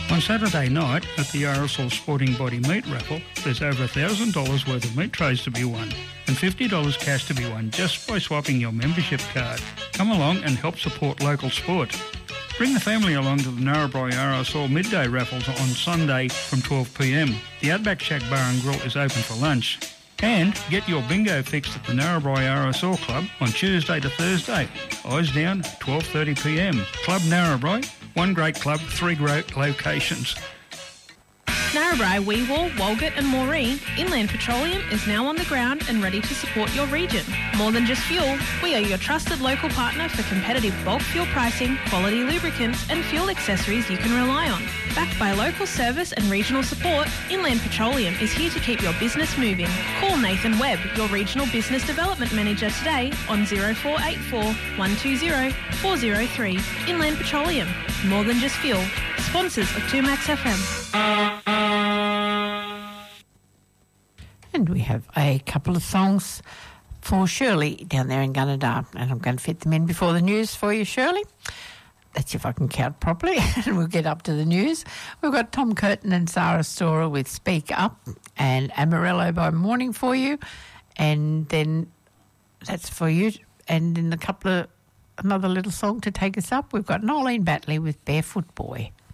On Saturday night at the RSL Sporting Body Meat Raffle, there's over $1,000 worth of meat trays to be won and $50 cash to be won just by swapping your membership card. Come along and help support local sport. Bring the family along to the Narrabri RSL midday raffles on Sunday from 12pm. The Outback Shack Bar and Grill is open for lunch. And get your bingo fixed at the Narrabri RSL Club on Tuesday to Thursday. Eyes down, 12:30pm. Club Narrabri, one great club, three great locations. Narrabri, Weewall, Walgett and Moree, Inland Petroleum is now on the ground and ready to support your region. More than just fuel, we are your trusted local partner for competitive bulk fuel pricing, quality lubricants and fuel accessories you can rely on. Backed by local service and regional support, Inland Petroleum is here to keep your business moving. Call Nathan Webb, your Regional Business Development Manager today on 0484 120 403. Inland Petroleum, more than just fuel. Sponsors of 2Max FM. And we have a couple of songs for Shirley down there in Gunnedah, and I'm going to fit them in before the news for you, Shirley. That's if I can count properly, and we'll get up to the news. We've got Tom Curtin and Sarah Storer with Speak Up and Amarillo by Morning for you, and then that's for you. And in a couple of another little song to take us up, we've got Nolene Batley with Barefoot Boy.